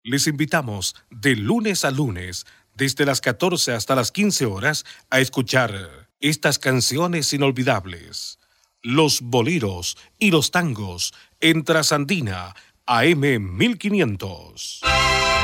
Les invitamos de lunes a lunes, desde las 14 hasta las 15 horas, a escuchar estas canciones inolvidables. Los boleros y los tangos en Trasandina, AM 1500.